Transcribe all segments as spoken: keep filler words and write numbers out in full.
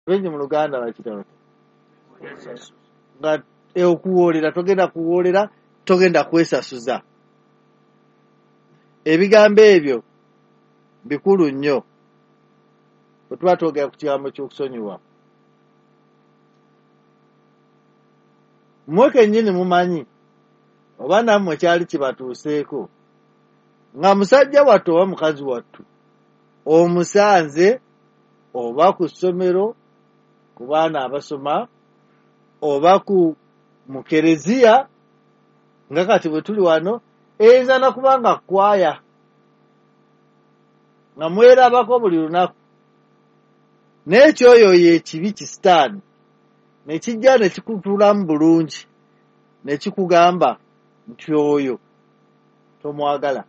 benye mu Luganda bakitawo nga okuwoolera togenda kuwoolera togenda kwesasuza. Ebigambo ebyo bikulu nnyo bwe tuba twogera ku kigambo ky'okusonyiwa. Mmwe kennyini mumanyi oba nammwe kyali kibatuuseeko nga musajja wattu oba mukazi wattu omusanze oba ku ssomero ku baana abasoma oba ku mu kereziya nga kati bwe tuli wano eyinza na kubanga kwaya nga mwerabako buli lunaku n'ekyoyo ekibi kisitaani ne kijja ne kikutuulamu bulungi ne kikugamba nti oyo tomwagala,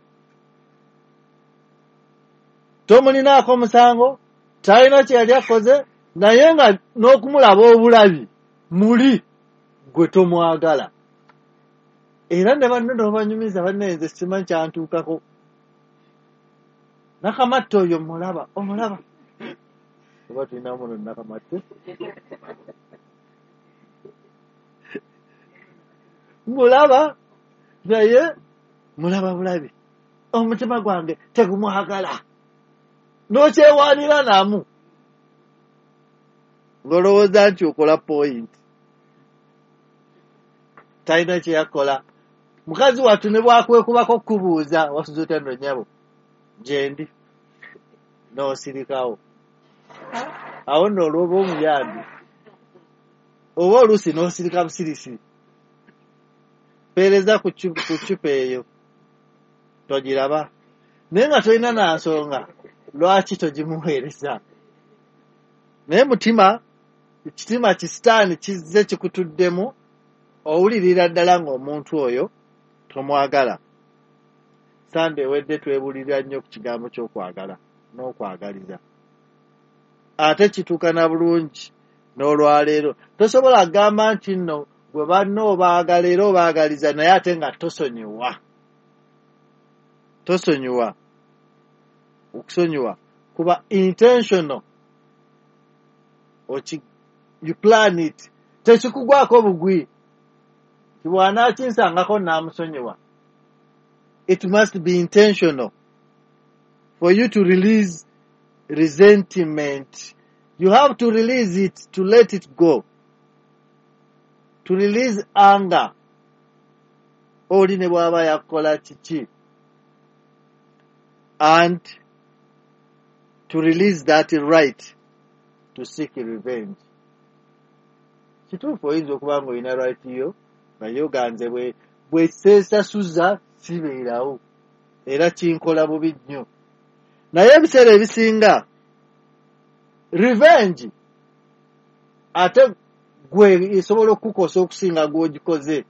tomulinaako musango, talina kye yali akoze, naye nga n'okumulaba obulabi muli gwe tomwagala. Era ne banno n'obanyumiza bannenze simanyi kyantuukako. Nakamatte oyo mulaba, omulaba. Oba tulina muno Nakamatte. Mulaba naye mulaba bulabi. Omutima gwange tegumwagala. N'okyewaanira namu. Ng'olowooza nti okola point. Talina kye yakola. Mukazi wattu ne bwakwekubako kubuuza wasuze otya nno nnyabo gyendi n'osirikawo. Awo nno olwoba omuyambi oba oluusi n'osirika busirisi. Peereza ku ccupa eyo togiraba naye nga tolina na nsonga lwaki togimuweereza. Naye mutima kitima kisitaani kizze kikutuddemu owulirira ddala ng'omuntu oyo tomwagala. Sande ewedde twebulirira nnyo ku kigambo ky'okwagala n'okwagaliza. Ate kituuka na bulungi n'olwaleero tosobola kugamba nti nno gwe banno obaagala era obaagaliza naye ate nga tosonyiwa. Tosonyiwa. Okusonyiwa kuba intentional. Ochi, you plan it. Tekikugwako bugwi. Bw'anaakinsangako naamusonyiwa. It must be intentional. For you to release resentment, you have to release it, to let it go. To release anger. Oli ne bw'aba yakola kiki. And to release that right to seek revenge. Kituufu oyinza okuba ng'olina right yo nga yoganze bwe bweseesasuza sibeerawo era kinkola bubi nnyo. Naye ebiseera ebisinga revenge ate gwe esobola okukosa okusinga gw'ogikoze.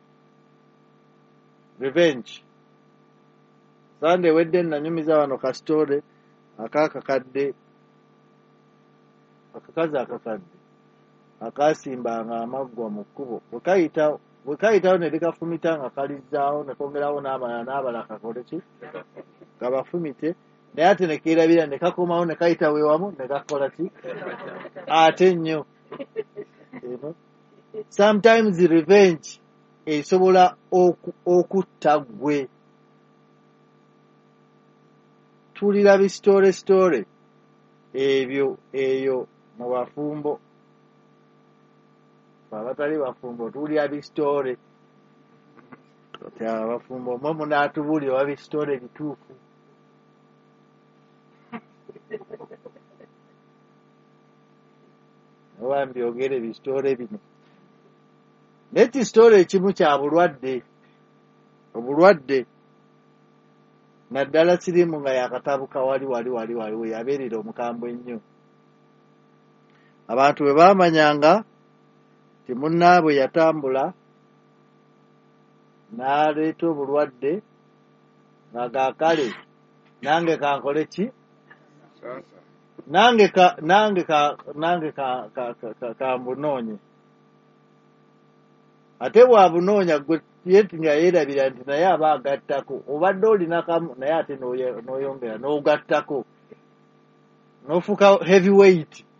Revenge. Sande ewedde nanyumiza wano kasitole akaakakadde akakazi akakadde akasimbanga amaggwa mu kkubo bwekayitawo bwekayitawo ne likafumita nga kalizzaawo ne kongerawo n'abalala n'abalala kakole ki kabafumite naye ate ne keerabira ne kakomawo ne kayita weewamu ne gakola ki ate nnyo. Sometimes revenge esobola okutta gwe. Tulira bisitore sitore ebyo eyo mu bafumbo. Abatali bafumbo tulira bisitore. Kati abafumbo mwe munaatubulira oba bisitore bituufu. Oba mbyogere bisitore bino. N'ekisitore ekimu kya bulwadde. Obulwadde. Naddala sirimu nga yakatabuka wali wali wali wali we yabeerera omukambwe ennyo. Abantu bwe baamanyanga ti munnaabwe yatambula n'aleeta obulwadde nga gaakale nange kankole ki nange ka nange ka nange ka kambunoonye. Ate bw'abunoonya gwe yeti nga yeerabira nti naye aba agattako obadde olina kamu naye ate n'oyongera n'ogattako n'ofuuka heavyweight.